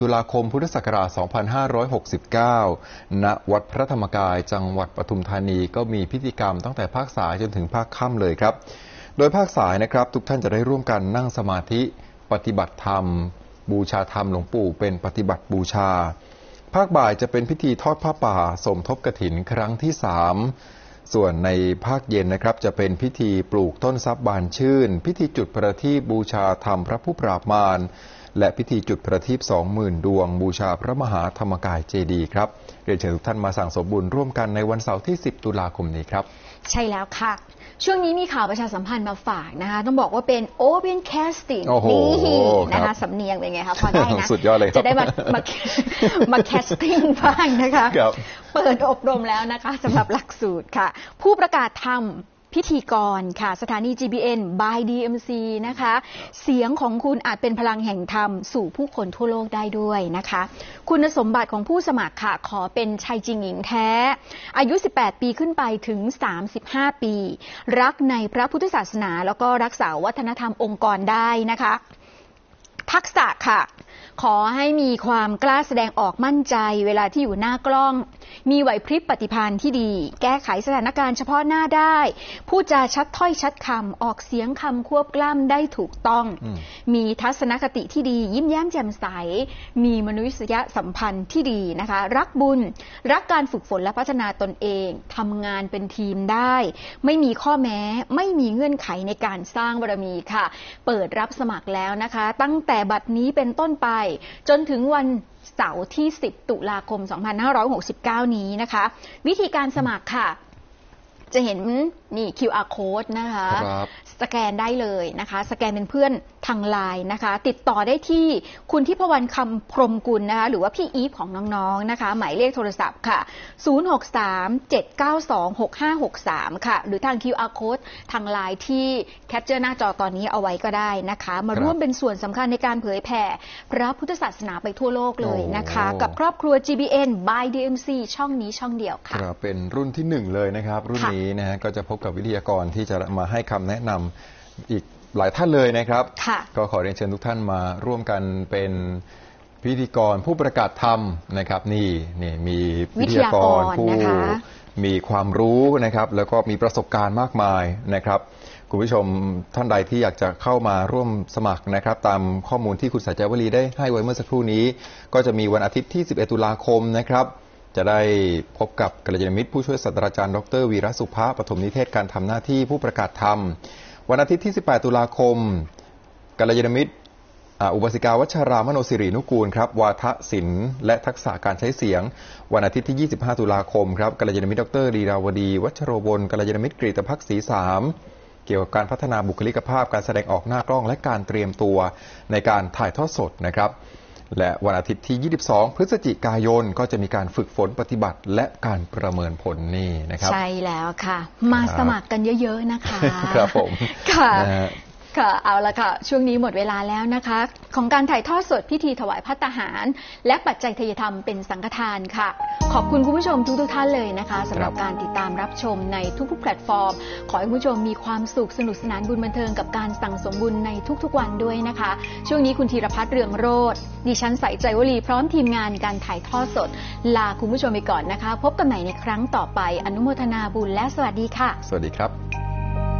ตุลาคมพุทธศักราช 2569 ณ วัดพระธรรมกาย จังหวัดปทุมธานีก็มีพิธีกรรมตั้งแต่ภาคสายจนถึงภาคค่ำเลยครับ โดยภาคสายนะครับทุกท่านจะได้ร่วมกันนั่งสมาธิปฏิบัติธรรมบูชาธรรมหลวงปู่เป็นปฏิบัติบูชาภาคบ่ายจะเป็นพิธีทอดผ้าป่าสมทบกฐินครั้งที่ 3ส่วนในภาคเย็นนะครับจะเป็นพิธีปลูกต้นทรัพย์บานชื่นพิธีจุดประทีปบูชาธรรมพระผู้ปราบมารและพิธีจุดประทีป 20,000 ดวงบูชาพระมหาธรรมกายเจดีย์ครับเรียนเชิญทุกท่านมาสั่งสมบุญร่วมกันในวันเสาร์ที่ 10 ตุลาคมนี้ครับใช่แล้วค่ะช่วงนี้มีข่าวประชาสัมพันธ์มาฝากนะคะต้องบอกว่าเป็น Open Casting นี่นะคะสำเนียงเป็นไงคะพอได้นะสุดยอดเลยจะได้มา casting บ้างนะคะเปิดอบรมแล้วนะคะสำหรับหลักสูตรค่ะผู้ประกาศธรรมพิธีกรค่ะสถานี GBN by DMC นะคะเสียงของคุณอาจเป็นพลังแห่งธรรมสู่ผู้คนทั่วโลกได้ด้วยนะคะคุณสมบัติของผู้สมัครค่ะขอเป็นชายจริงหญิงแท้อายุ18ปีขึ้นไปถึง35ปีรักในพระพุทธศาสนาแล้วก็รักษาวัฒนธรรมองค์กรได้นะคะทักษะค่ะขอให้มีความกล้าแสดงออกมั่นใจเวลาที่อยู่หน้ากล้องมีไหวพริบปฏิภาณที่ดีแก้ไขสถานการณ์เฉพาะหน้าได้พูดจาชัดถ้อยชัดคำออกเสียงคำควบกล้ำได้ถูกต้องมีทัศนคติที่ดียิ้มแย้มแจ่มใสมีมนุษยสัมพันธ์ที่ดีนะคะรักบุญรักการฝึกฝนและพัฒนาตนเองทำงานเป็นทีมได้ไม่มีข้อแม้ไม่มีเงื่อนไขในการสร้างบารมีค่ะเปิดรับสมัครแล้วนะคะตั้งแต่บัดนี้เป็นต้นไปจนถึงวันเสาร์ที่ 10 ตุลาคม 2569 นี้นะคะวิธีการสมัครค่ะจะเห็นนี่ QR code นะคะสแกนได้เลยนะคะสแกนเป็นเพื่อนทางไลน์นะคะติดต่อได้ที่คุณทิพวรรณคำพรหมกุลนะคะหรือว่าพี่อีฟของน้องๆนะคะหมายเลขโทรศัพท์ค่ะ 063-792-6563 ค่ะหรือทาง QR code ทางไลน์ที่แคปเจอร์หน้าจอตอนนี้เอาไว้ก็ได้นะคะมาร่วมเป็นส่วนสำคัญในการเผยแผ่พระพุทธศาสนาไปทั่วโลกเลยนะคะกับครอบครัว GBN by DMC ช่องนี้ช่องเดียวค่ะเป็นรุ่นที่1เลยนะครับรุ่นนี้นะฮะก็จะพบกับวิทยากรที่จะมาให้คำแนะนำอีกหลายท่านเลยนะครับก็ขอเรียนเชิญทุกท่านมาร่วมกันเป็นพิธีกรผู้ประกาศธรรมนะครับนี่มีวิทยากรผู้มีความรู้นะครับแล้วก็มีประสบการณ์มากมายนะครับคุณผู้ชมท่านใดที่อยากจะเข้ามาร่วมสมัครนะครับตามข้อมูลที่คุณสัจจวลีได้ให้ไว้เมื่อสักครู่นี้ก็จะมีวันอาทิตย์ที่ 11 ตุลาคมนะครับจะได้พบกับกัลยาณมิตรผู้ช่วยศาสตราจารย์ดร.วีระสุภะปฐมนิเทศการทำหน้าที่ผู้ประกาศธรรมวันอาทิตย์ที่ 18 ตุลาคมกัลยาณมิตรอุบาสิกาวัชรามโนสิรินุกูลครับวาทศิลป์และทักษะการใช้เสียงวันอาทิตย์ที่ 25 ตุลาคมครับกัลยาณมิตรดร.ลีลาวดีวัชโรบลกัลยาณมิตรกฤตภักดิ์ศรี3เกี่ยวกับการพัฒนาบุคลิกภาพการแสดงออกหน้ากล้องและการเตรียมตัวในการถ่ายทอดสดนะครับและวันอาทิตย์ที่ 22 พฤศจิกายนก็จะมีการฝึกฝนปฏิบัติและการประเมินผลนี่นะครับใช่แล้วค่ะมาสมัครกันเยอะๆนะคะครับผมค่ะค่ะเอาละค่ะช่วงนี้หมดเวลาแล้วนะคะของการถ่ายทอดสดพิธีถวายภัตตาหารและปัจจัยทายธรรมเป็นสังฆทานค่ะขอบคุณคุณผู้ชมทุกท่านเลยนะคะสำหรับการติดตามรับชมในทุกๆแพลตฟอร์มขอให้คุณผู้ชมมีความสุขสนุกสนานบุญบันเทิงกับการสั่งสมบุญในทุกๆวันด้วยนะคะช่วงนี้คุณธีรพัฒน์เรืองโรจน์ดิฉันใสใจวลีพร้อมทีมงานการถ่ายทอดสดลาคุณผู้ชมไปก่อนนะคะพบกันใหม่ในครั้งต่อไปอนุโมทนาบุญและสวัสดีค่ะสวัสดีครับ